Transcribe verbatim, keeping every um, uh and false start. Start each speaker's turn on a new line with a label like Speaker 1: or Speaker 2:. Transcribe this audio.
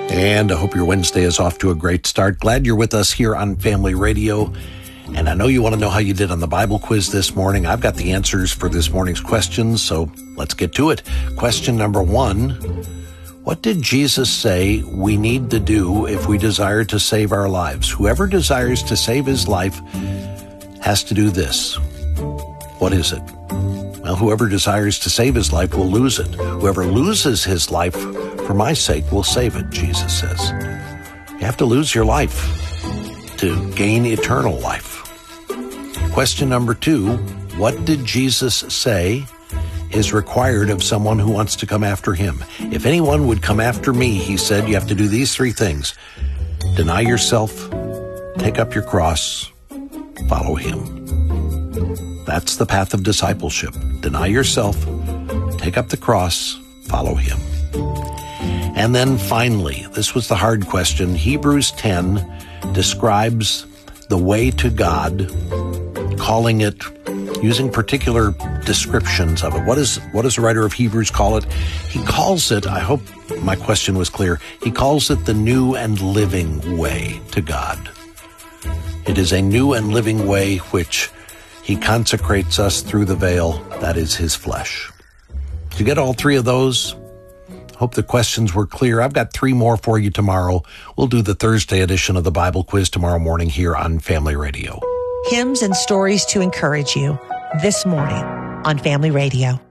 Speaker 1: And I hope your Wednesday is off to a great start. Glad you're with us here on Family Radio. And I know you want to know how you did on the Bible quiz this morning. I've got the answers for this morning's questions, so let's get to it. Question number one, what did Jesus say we need to do if we desire to save our lives? Whoever desires to save his life has to do this. What is it? Well, whoever desires to save his life will lose it. Whoever loses his life for my sake will save it, Jesus says. You have to lose your life to gain eternal life. Question number two, what did Jesus say is required of someone who wants to come after him? If anyone would come after me, he said, you have to do these three things. Deny yourself, take up your cross, follow him. That's the path of discipleship. Deny yourself, take up the cross, follow him. And then finally, this was the hard question. Hebrews ten describes the way to God, calling it, using particular descriptions of it. What is, what does the writer of Hebrews call it? He calls it, I hope my question was clear, he calls it the new and living way to God. It is a new and living way which he consecrates us through the veil, that is his flesh. To get all three of those, hope the questions were clear. I've got three more for you tomorrow. We'll do the Thursday edition of the Bible quiz tomorrow morning here on Family Radio.
Speaker 2: Hymns and stories to encourage you this morning on Family Radio.